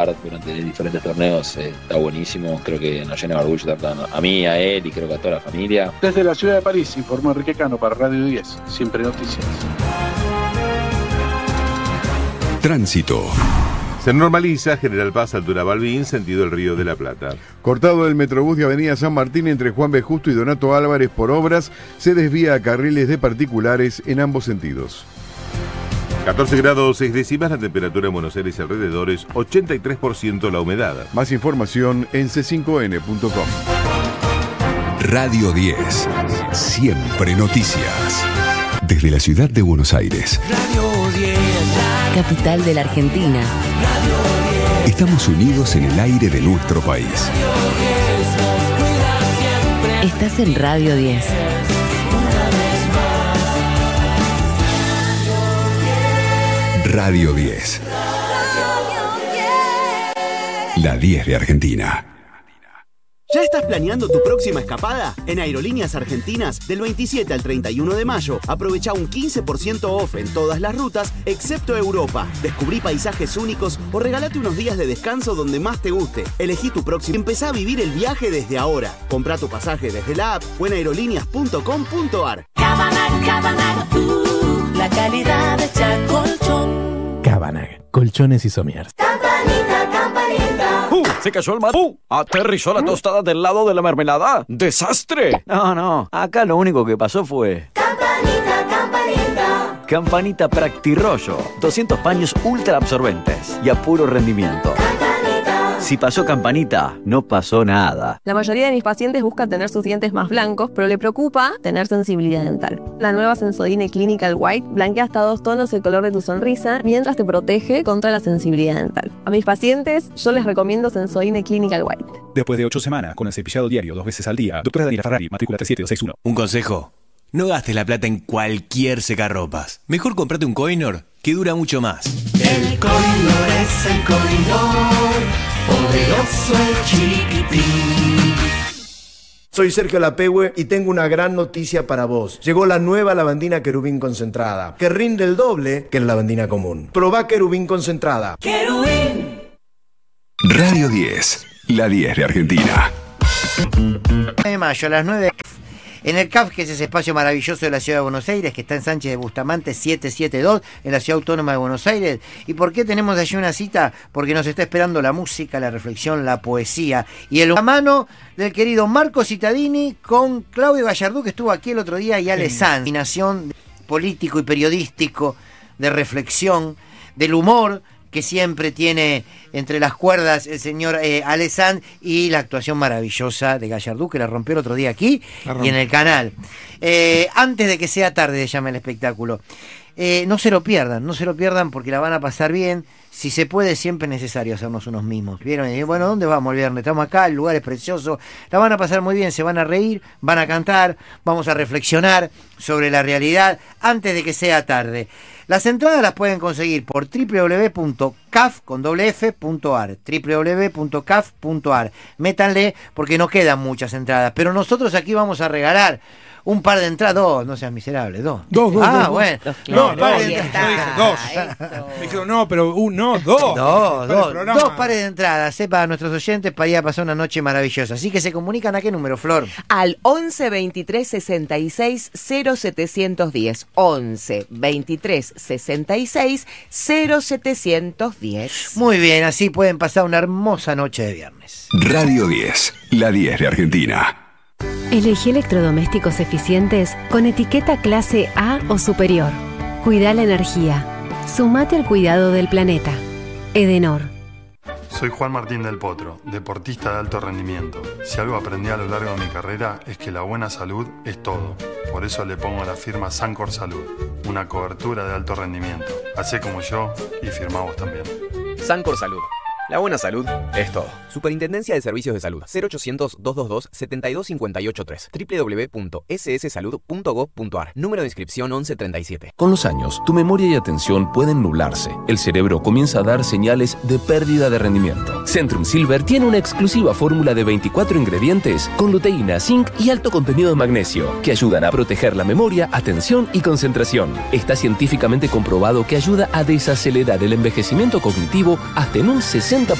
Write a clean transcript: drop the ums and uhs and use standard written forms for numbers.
durante diferentes torneos está buenísimo. Creo que nos llena de orgullo tanto a mí, a él y creo que a toda la familia. Desde la ciudad de París, informó Enrique Cano para Radio 10, Siempre Noticias. Tránsito. Se normaliza General Paz, altura Balbín, sentido el Río de la Plata. Cortado el Metrobús de Avenida San Martín entre Juan B. Justo y Donato Álvarez por obras, se desvía a carriles de particulares en ambos sentidos. 14 grados 6 décimas la temperatura en Buenos Aires y alrededores, 83% la humedad. Más información en c5n.com. Radio 10. Siempre noticias. Desde la ciudad de Buenos Aires. Radio 10. Capital de la Argentina. Radio 10. Estamos unidos en el aire de nuestro país. Estás en Radio 10. Radio 10. La 10 de Argentina. ¿Ya estás planeando tu próxima escapada? En Aerolíneas Argentinas, del 27 al 31 de mayo, aprovecha un 15% off en todas las rutas, excepto Europa. Descubrí paisajes únicos o regalate unos días de descanso donde más te guste. Elegí tu próximo. Empezá a vivir el viaje desde ahora. Comprá tu pasaje desde la app o en aerolíneas.com.ar. Cabanag, la calidad de Colchón. Cabanag, colchones y somiers. Campanita, campanita. Se cayó el mar. Aterrizó la tostada del lado de la mermelada. ¡Desastre! No, acá lo único que pasó fue... Campanita, campanita. Campanita Practirollo. 200 paños ultra absorbentes y a puro rendimiento. Si pasó Campanita, no pasó nada. La mayoría de mis pacientes buscan tener sus dientes más blancos, pero le preocupa tener sensibilidad dental. La nueva Sensodyne Clinical White blanquea hasta 2 tonos el color de tu sonrisa mientras te protege contra la sensibilidad dental. A mis pacientes yo les recomiendo Sensodyne Clinical White. Después de 8 semanas con el cepillado diario 2 veces al día, doctora Daniela Ferrari, matrícula 37261. Un consejo: no gastes la plata en cualquier secarropas. Mejor comprate un Kohinoor que dura mucho más. El Kohinoor es el Kohinoor. Poderoso el chiquitín. Soy Sergio Lapehue y tengo una gran noticia para vos. Llegó la nueva lavandina Querubín concentrada, que rinde el doble que la lavandina común. Probá Querubín concentrada. Querubín. Radio 10, la 10 de Argentina. De mayo a las 9 en el CAF, que es ese espacio maravilloso de la ciudad de Buenos Aires, que está en Sánchez de Bustamante 772, en la ciudad autónoma de Buenos Aires. ¿Y por qué tenemos allí una cita? Porque nos está esperando la música, la reflexión, la poesía y el mano del querido Marco Cittadini con Claudio Gallardú, que estuvo aquí el otro día, y Ale Sanz. Combinación político y periodístico, de reflexión, del humor que siempre tiene entre las cuerdas el señor Ale Sanz, y la actuación maravillosa de Gallardú, que la rompió el otro día aquí y en el canal. Antes de que sea tarde, se llama el espectáculo. No se lo pierdan porque la van a pasar bien. Si se puede, siempre es necesario hacernos unos mimos. ¿Vieron? Y bueno, ¿dónde vamos el viernes? Estamos acá, el lugar es precioso. La van a pasar muy bien, se van a reír, van a cantar, vamos a reflexionar sobre la realidad antes de que sea tarde. Las entradas las pueden conseguir por www.caf.ar, www.caf.ar. Métanle porque no quedan muchas entradas, pero nosotros aquí vamos a regalar un par de entradas, 2, no seas miserable, 2. Dos. Bueno. No, par de entradas. Yo dije 2. Me dijeron, no, pero 2. 2 pares de entradas, para nuestros oyentes, para ir a pasar una noche maravillosa. Así que se comunican a qué número, Flor. Al 11 23 66 0710. 11 23 66 0710. Muy bien, así pueden pasar una hermosa noche de viernes. Radio 10, la 10 de Argentina. Elegí electrodomésticos eficientes con etiqueta clase A o superior. Cuida la energía. Sumate al cuidado del planeta. Edenor. Soy Juan Martín del Potro, deportista de alto rendimiento. Si algo aprendí a lo largo de mi carrera es que la buena salud es todo. Por eso le pongo a la firma Sancor Salud, una cobertura de alto rendimiento. Hacé como yo y firmá vos también. Sancor Salud. La buena salud es todo. Superintendencia de Servicios de Salud. 0800-222-72583. www.sssalud.gov.ar. Número de inscripción 1137. Con los años, tu memoria y atención pueden nublarse. El cerebro comienza a dar señales de pérdida de rendimiento. Centrum Silver tiene una exclusiva fórmula de 24 ingredientes con luteína, zinc y alto contenido de magnesio que ayudan a proteger la memoria, atención y concentración. Está científicamente comprobado que ayuda a desacelerar el envejecimiento cognitivo hasta en un 60%.